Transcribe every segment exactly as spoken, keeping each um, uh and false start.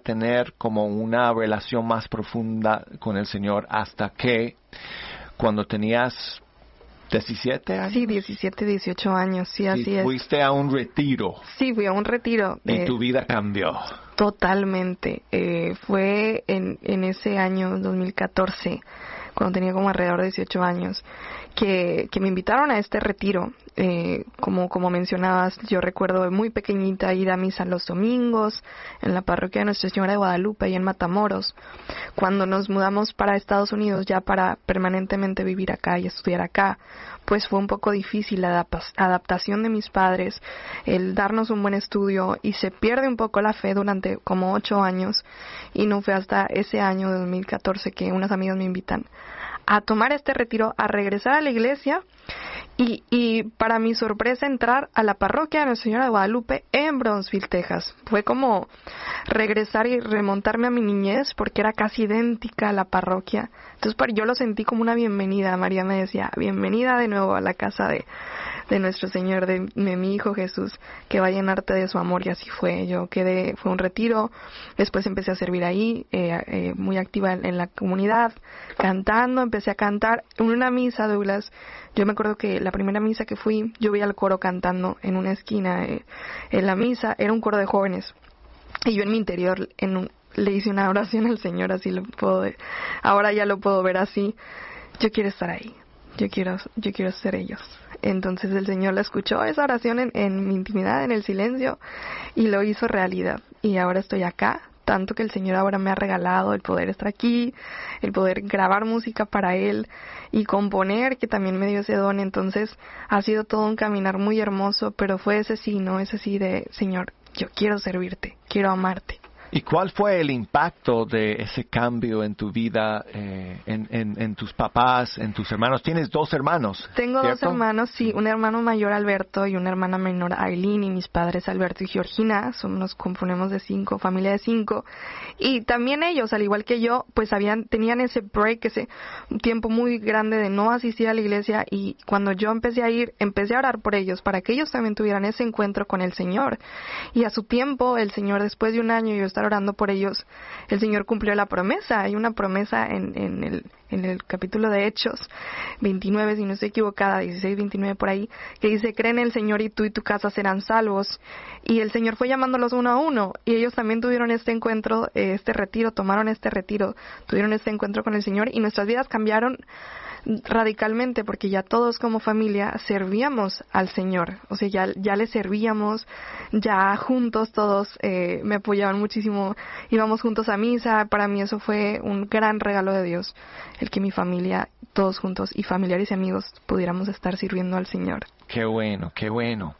tener como una relación más profunda con el Señor hasta que cuando tenías diecisiete años. Sí, diecisiete, dieciocho años, sí, Sí, así es. fuiste a un retiro. Sí, fui a un retiro. Y eh, tu vida cambió. Totalmente. Eh, fue en, en ese año, dos mil catorce, cuando tenía como alrededor de dieciocho años, que, que me invitaron a este retiro. Eh, como, como mencionabas, yo recuerdo de muy pequeñita ir a misa los domingos en la parroquia de Nuestra Señora de Guadalupe y en Matamoros. Cuando nos mudamos para Estados Unidos ya para permanentemente vivir acá y estudiar acá, pues fue un poco difícil la adap- adaptación de mis padres, el darnos un buen estudio, y se pierde un poco la fe durante como ocho años, y no fue hasta ese año de dos mil catorce que unas amigas me invitan a tomar este retiro, a regresar a la iglesia y, y para mi sorpresa entrar a la parroquia de Nuestra Señora de Guadalupe en Brownsville, Texas. Fue como regresar y remontarme a mi niñez porque era casi idéntica a la parroquia. Entonces yo lo sentí como una bienvenida. María me decía, bienvenida de nuevo a la casa de, de nuestro Señor, de, de mi Hijo Jesús, que va a llenarte de su amor. Y así fue. Yo quedé, fue un retiro, después empecé a servir ahí, eh, eh, muy activa en, en la comunidad, cantando, empecé a cantar en una misa, Douglas. Yo me acuerdo que la primera misa que fui, yo veía al coro cantando en una esquina, eh, en la misa, era un coro de jóvenes, y yo en mi interior en un, le hice una oración al Señor, así lo puedo, ahora ya lo puedo ver así, yo quiero estar ahí, yo quiero, yo quiero ser ellos. Entonces el Señor la escuchó esa oración en, en mi intimidad, en el silencio, y lo hizo realidad, y ahora estoy acá. Tanto que el Señor ahora me ha regalado el poder estar aquí, el poder grabar música para Él y componer, que también me dio ese don. Entonces ha sido todo un caminar muy hermoso, pero fue ese sí, ¿no? Ese sí de, Señor, yo quiero servirte, quiero amarte. ¿Y cuál fue el impacto de ese cambio en tu vida, eh, en, en, en tus papás, en tus hermanos? Tienes dos hermanos, Tengo ¿cierto? dos hermanos, sí, un hermano mayor, Alberto, y una hermana menor, Aileen, y mis padres, Alberto y Georgina. Somos, nos componemos de cinco, familia de cinco. Y también ellos, al igual que yo, pues habían, tenían ese break, ese tiempo muy grande de no asistir a la iglesia, y cuando yo empecé a ir, empecé a orar por ellos, para que ellos también tuvieran ese encuentro con el Señor. Y a su tiempo, el Señor, después de un año yo estar orando por ellos, el Señor cumplió la promesa. Hay una promesa en, en el en el capítulo de Hechos veintinueve, si no estoy equivocada, dieciséis, veintinueve por ahí, que dice, cree en el Señor y tú y tu casa serán salvos. Y el Señor fue llamándolos uno a uno, y ellos también tuvieron este encuentro, eh, este retiro, tomaron este retiro, tuvieron este encuentro con el Señor, y nuestras vidas cambiaron radicalmente, porque ya todos como familia servíamos al Señor, o sea, ya, ya le servíamos, ya juntos todos eh, me apoyaban muchísimo, íbamos juntos a misa. Para mí eso fue un gran regalo de Dios, el que mi familia, todos juntos, y familiares y amigos, pudiéramos estar sirviendo al Señor. Qué bueno, qué bueno.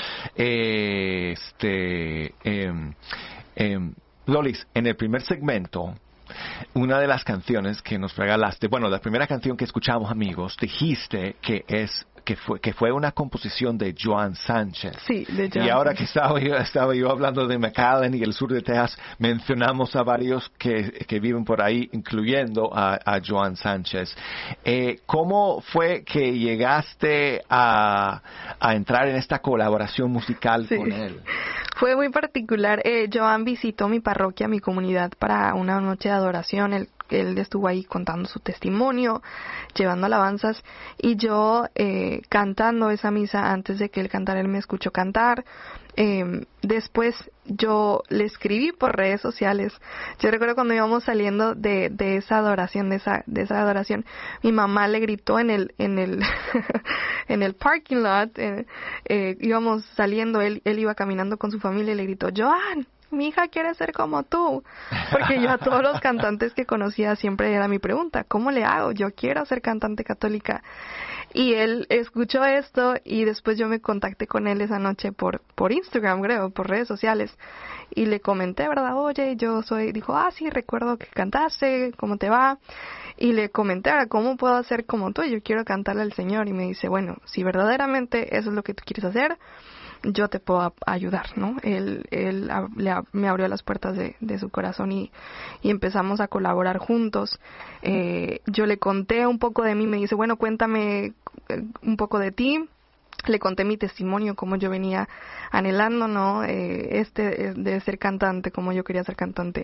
Eh, este, eh, eh, Lolis, en el primer segmento, una de las canciones que nos regalaste, bueno, la primera canción que escuchamos, amigos, dijiste que es que fue que fue una composición de Joan Sánchez. Sí, de Joan Y ahora Sánchez. que estaba yo, estaba yo hablando de McAllen y el sur de Texas, mencionamos a varios que, que viven por ahí, incluyendo a, a Joan Sánchez. Eh, ¿Cómo fue que llegaste a, a entrar en esta colaboración musical Sí. con él? Fue muy particular. Eh, Joan visitó mi parroquia, mi comunidad, para una noche de adoración. Él, él estuvo ahí contando su testimonio, llevando alabanzas, y yo eh, cantando esa misa. Antes de que él cantara, él me escuchó cantar. Eh, después yo le escribí por redes sociales. Yo recuerdo cuando íbamos saliendo de, de esa adoración, de esa, de esa adoración, mi mamá le gritó en el, en el, en el parking lot, eh, eh, íbamos saliendo, él, él iba caminando con su familia y le gritó, Joan, mi hija quiere ser como tú, porque yo a todos los cantantes que conocía siempre era mi pregunta, ¿cómo le hago? Yo quiero ser cantante católica. Y él escuchó esto, y después yo me contacté con él esa noche por por Instagram, creo, por redes sociales, y le comenté, ¿verdad? Oye, yo soy, dijo, ah, sí, recuerdo que cantaste, ¿cómo te va? Y le comenté, ahora, ¿cómo puedo hacer como tú? Yo quiero cantarle al Señor. Y me dice, bueno, si verdaderamente eso es lo que tú quieres hacer, yo te puedo a- ayudar, ¿no? Él, él a- le a- me abrió las puertas de, de su corazón, y, y empezamos a colaborar juntos. Eh, yo le conté un poco de mí, me dice, bueno, cuéntame eh, un poco de ti. Le conté mi testimonio, cómo yo venía anhelando, ¿no? Eh, este eh, de ser cantante, cómo yo quería ser cantante.